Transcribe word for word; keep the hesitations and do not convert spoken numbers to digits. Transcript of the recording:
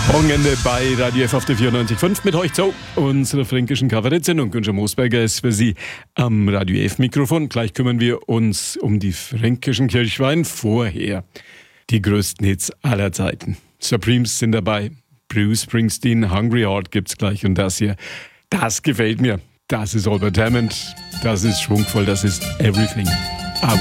Wochenende bei Radio F auf der vierundneunzig Komma fünf mit euch zu unserer fränkischen Kabarettsendung. Günther Moosberger ist für Sie am Radio F Mikrofon. Gleich kümmern wir uns um die fränkischen Kirchweih. Vorher die größten Hits aller Zeiten. Supremes sind dabei, Bruce Springsteen, Hungry Heart gibt's gleich und das hier, das gefällt mir. Das ist Albert Hammond, das ist schwungvoll, das ist Everything.